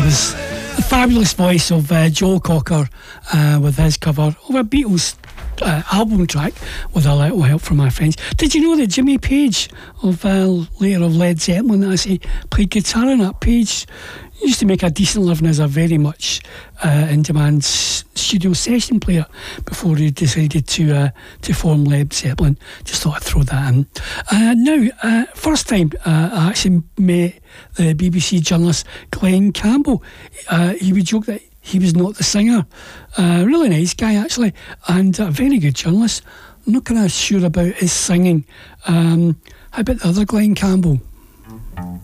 was the fabulous voice of Joe Cocker with his cover of a Beatles album track with a little help from my friends. Did you know that Jimmy Page, later of Led Zeppelin, as he played guitar in that? Page used to make a decent living as a very much in-demand studio session player before he decided to form Led Zeppelin. Just thought I'd throw that in. Now, first time I actually met the BBC journalist Glenn Campbell. He would joke that he was not the singer. Really nice guy, actually, and a very good journalist. I'm not kind of sure about his singing. How about the other Glenn Campbell?